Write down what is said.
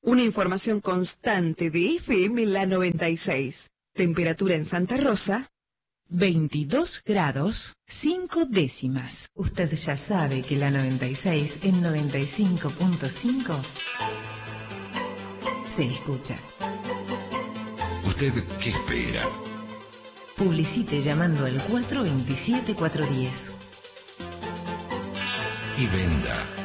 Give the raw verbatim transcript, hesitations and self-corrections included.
Una información constante de F M La noventa y seis. Temperatura en Santa Rosa, veintidós grados, cinco décimas. Usted ya sabe que la noventa y seis en noventa y cinco punto cinco se escucha. ¿Usted qué espera? Publicite llamando al cuatro dos siete, cuatro uno cero. Y venda.